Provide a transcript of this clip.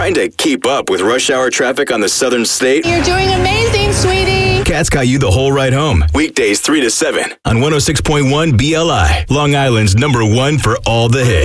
Trying to keep up with rush hour traffic on the southern state? You're doing amazing, sweetie. Kat's got you the whole ride home. Weekdays 3 to 7 on 106.1 BLI, Long Island's #1 for all the hits.